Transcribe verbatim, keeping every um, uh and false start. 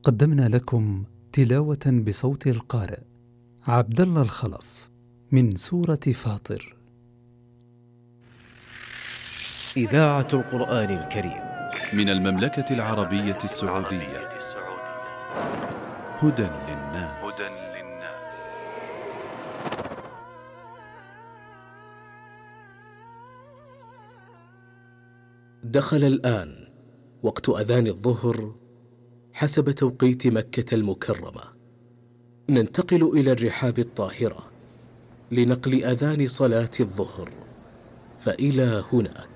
قدمنا لكم تلاوة بصوت القارئ عبد الله الخلف من سورة فاطر. إذاعة القرآن الكريم من المملكة العربية السعودية. هدى للناس. دخل الآن وقت أذان الظهر حسب توقيت مكة المكرمة. ننتقل إلى الرحاب الطاهرة لنقل أذان صلاة الظهر، فإلى هناك.